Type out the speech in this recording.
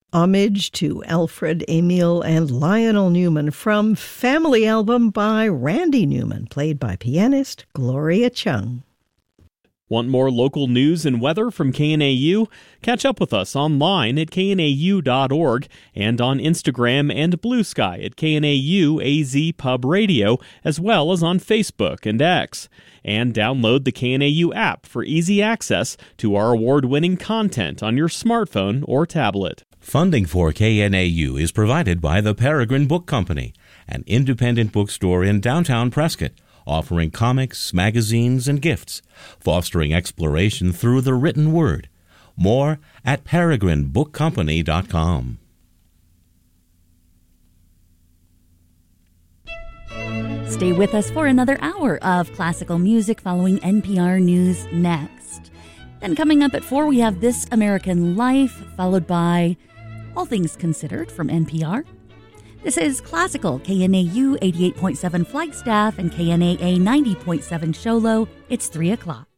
Homage to Alfred, Emil, and Lionel Newman from Family Album by Randy Newman, played by pianist Gloria Chung. Want more local news and weather from KNAU? Catch up with us online at knau.org and on Instagram and Blue Sky at KNAU AZ Pub Radio, as well as on Facebook and X. And download the KNAU app for easy access to our award-winning content on your smartphone or tablet. Funding for KNAU is provided by the Peregrine Book Company, an independent bookstore in downtown Prescott, offering comics, magazines, and gifts, fostering exploration through the written word. More at peregrinebookcompany.com. Stay with us for another hour of classical music following NPR News next. Then coming up at 4, we have This American Life, followed by All Things Considered from NPR. This is Classical, KNAU 88.7 Flagstaff and KNAA 90.7 Show Low. It's 3 o'clock.